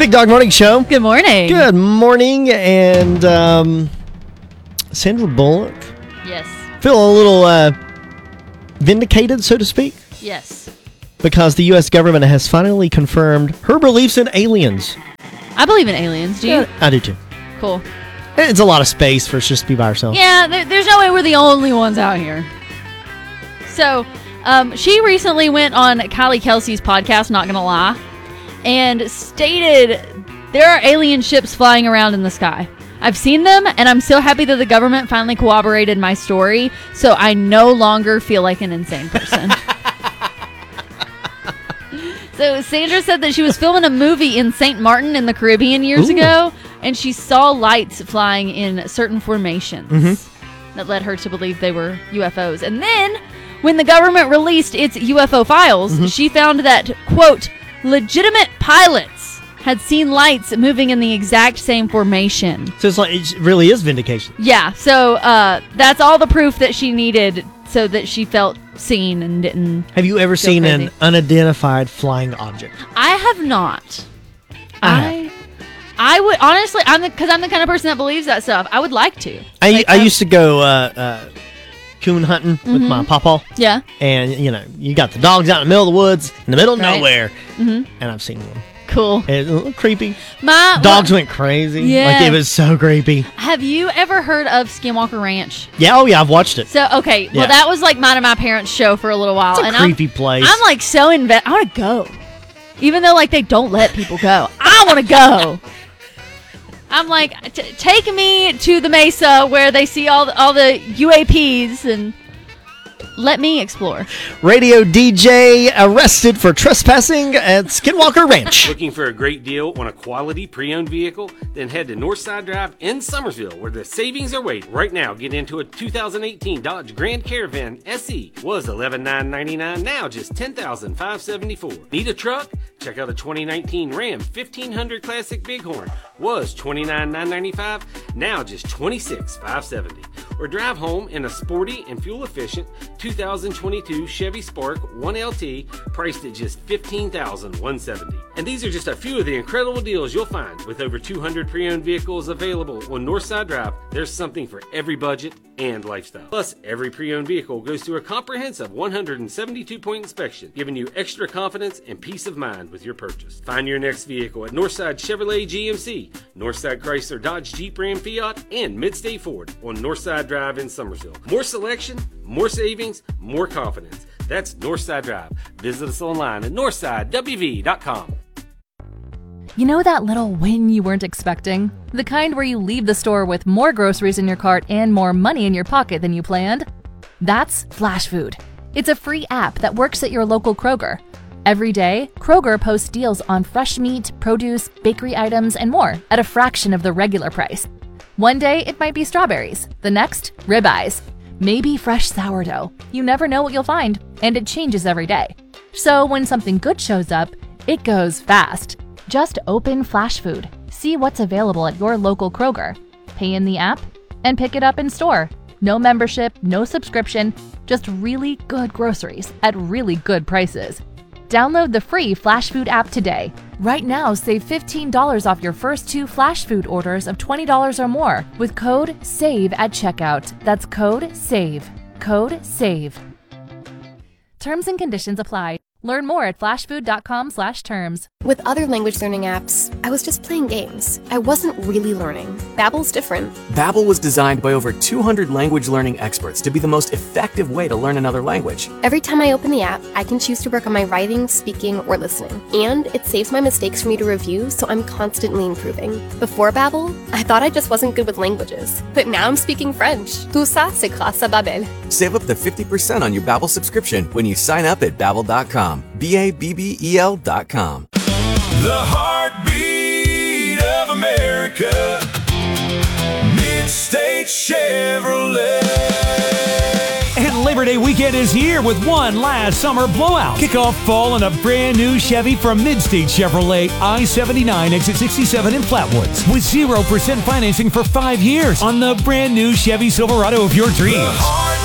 Big Dog Morning Show. Good morning. Good morning. And Sandra Bullock. Yes. Feel a little vindicated, so to speak, Yes. because the U.S. government has finally confirmed her beliefs in aliens. I believe in aliens. Do you? Yeah, I do too. Cool. It's a lot of space for us just to be by ourselves. Yeah, there's no way we're the only ones out here. So, she recently went on Kylie Kelsey's podcast, Not Gonna Lie, and stated there are alien ships flying around in the sky. I've seen them, and I'm so happy that the government finally corroborated my story, so I no longer feel like an insane person. So Sandra said that she was filming a movie in St. Martin in the Caribbean years ago, and she saw lights flying in certain formations that led her to believe they were UFOs. And then, when the government released its UFO files, she found that, quote, legitimate pilots had seen lights moving in the exact same formation. So it's like it really is vindication. Yeah, so that's all the proof that she needed so that she felt seen and didn't. Have you ever seen crazy. an unidentified flying object? I have not. I I would honestly, because I'm the kind of person that believes that stuff. I would like to. I used to go coon hunting with my pawpaw. Yeah. And, you got the dogs out in the middle of the woods, in the middle of Right. nowhere. And I've seen one. Cool. It's a little creepy. My Dogs went crazy. Yeah. Like, it was so creepy. Have you ever heard of Skinwalker Ranch? Yeah, I've watched it. So, okay. Yeah. Well, that was like mine and my parents' show for a little while. It's a and creepy place. I'm like so invested. I want to go. Even though like they don't let people go. I want to go. I'm like, take me to the mesa where they see all the UAPs and let me explore. Radio DJ arrested for trespassing at Skinwalker Ranch. Looking for a great deal on a quality pre-owned vehicle? Then head to Northside Drive in Summersville, where the savings are waiting. Right now, get into a 2018 Dodge Grand Caravan SE. Was $11,999, now just $10,574. Need a truck? Check out a 2019 Ram 1500 Classic Bighorn. Was $29,995, now just $26,570. Or drive home in a sporty and fuel-efficient 2022 Chevy Spark 1LT, priced at just $15,170. And these are just a few of the incredible deals you'll find. With over 200 pre-owned vehicles available on Northside Drive, there's something for every budget and lifestyle. Plus, every pre-owned vehicle goes through a comprehensive 172-point inspection, giving you extra confidence and peace of mind with your purchase. Find your next vehicle at Northside Chevrolet GMC, Northside Chrysler Dodge Jeep Ram Fiat, and Midstate Ford on Northside Drive in Summersville. More selection, more savings, more confidence. That's Northside Drive. Visit us online at northsidewv.com. You know that little win you weren't expecting? The kind where you leave the store with more groceries in your cart and more money in your pocket than you planned? That's Flash Food. It's a free app that works at your local Kroger. Every day, Kroger posts deals on fresh meat, produce, bakery items, and more at a fraction of the regular price. One day, it might be strawberries. The next, ribeyes. Maybe fresh sourdough. You never know what you'll find, and it changes every day. So when something good shows up, it goes fast. Just open Flash Food, see what's available at your local Kroger, pay in the app, and pick it up in store. No membership, no subscription, just really good groceries at really good prices. Download the free Flash Food app today. Right now, save $15 off your first 2 Flash Food orders of $20 or more with code SAVE at checkout. That's code SAVE. Code SAVE. Terms and conditions apply. Learn more at flashfood.com/terms. With other language learning apps, I was just playing games. I wasn't really learning. Babbel's different. Babbel was designed by over 200 language learning experts to be the most effective way to learn another language. Every time I open the app, I can choose to work on my writing, speaking, or listening. And it saves my mistakes for me to review, so I'm constantly improving. Before Babbel, I thought I just wasn't good with languages. But now I'm speaking French. Tout ça, c'est grâce à Babbel. Save up to 50% on your Babbel subscription when you sign up at Babbel.com. Babbel.com. The heartbeat of America, Midstate Chevrolet. And Labor Day weekend is here with one last summer blowout. Kick off fall in a brand new Chevy from Midstate Chevrolet, I-79, exit 67 in Flatwoods, with 0% financing for 5 years on the brand new Chevy Silverado of your dreams.